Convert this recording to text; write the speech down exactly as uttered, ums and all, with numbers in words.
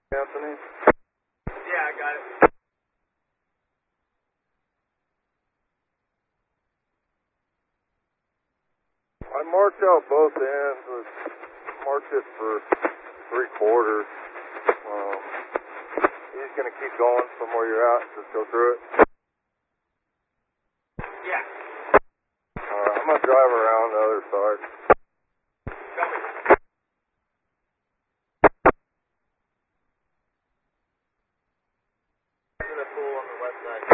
Anthony? Yeah, I got it. I marked out both ends. I marked it for three quarters. Um, he's going to keep going from where you're at. Just go through it. Yeah. Alright, I'm going to drive around the other side. To the pool on the west side.